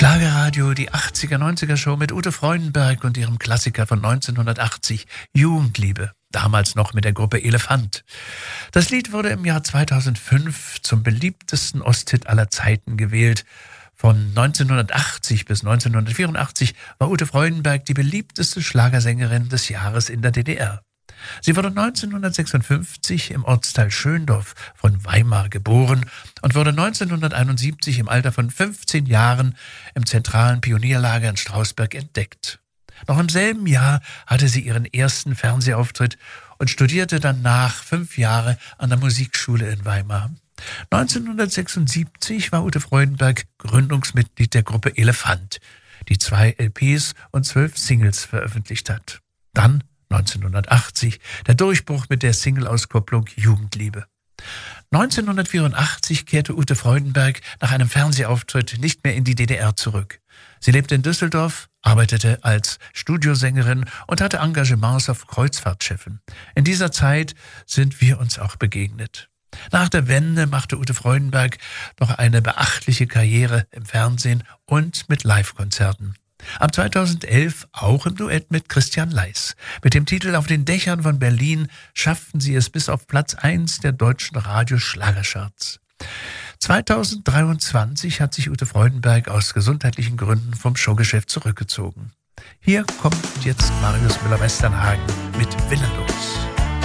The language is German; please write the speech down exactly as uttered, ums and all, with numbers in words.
Schlagerradio, die achtziger, neunziger Show mit Ute Freudenberg und ihrem Klassiker von neunzehnhundertachtzig, Jugendliebe, damals noch mit der Gruppe Elefant. Das Lied wurde im Jahr zweitausendfünf zum beliebtesten Osthit aller Zeiten gewählt. Von neunzehnhundertachtzig bis neunzehnhundertvierundachtzig war Ute Freudenberg die beliebteste Schlagersängerin des Jahres in der D D R. Sie wurde neunzehnhundertsechsundfünfzig im Ortsteil Schöndorf von Weimar geboren und wurde neunzehnhunderteinundsiebzig im Alter von fünfzehn Jahren im zentralen Pionierlager in Strausberg entdeckt. Noch im selben Jahr hatte sie ihren ersten Fernsehauftritt und studierte danach fünf Jahre an der Musikschule in Weimar. neunzehnhundertsechsundsiebzig war Ute Freudenberg Gründungsmitglied der Gruppe Elefant, die zwei L Ps und zwölf Singles veröffentlicht hat. Dann neunzehnhundertachtzig der Durchbruch mit der Single-Auskopplung Jugendliebe. neunzehnhundertvierundachtzig kehrte Ute Freudenberg nach einem Fernsehauftritt nicht mehr in die D D R zurück. Sie lebte in Düsseldorf, arbeitete als Studiosängerin und hatte Engagements auf Kreuzfahrtschiffen. In dieser Zeit sind wir uns auch begegnet. Nach der Wende machte Ute Freudenberg noch eine beachtliche Karriere im Fernsehen und mit Live-Konzerten. Ab zweitausendelf auch im Duett mit Christian Leis. Mit dem Titel Auf den Dächern von Berlin schafften sie es bis auf Platz eins der deutschen Radio-Schlagercharts. zweitausenddreiundzwanzig hat sich Ute Freudenberg aus gesundheitlichen Gründen vom Showgeschäft zurückgezogen. Hier kommt jetzt Marius Müller-Westernhagen mit Willenlos.